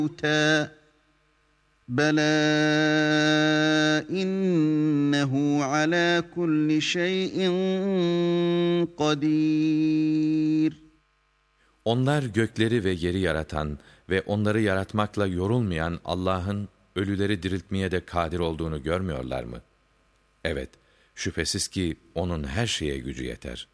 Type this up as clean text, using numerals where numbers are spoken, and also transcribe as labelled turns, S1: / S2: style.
S1: بَلَى إِنَّهُ عَلَى كُلِّ شَيْءٍ قَدِيرٌ.
S2: Onlar gökleri ve yeri yaratan ve onları yaratmakla yorulmayan Allah'ın ölüleri diriltmeye de kadir olduğunu görmüyorlar mı? Evet, şüphesiz ki O'nun her şeye gücü yeter.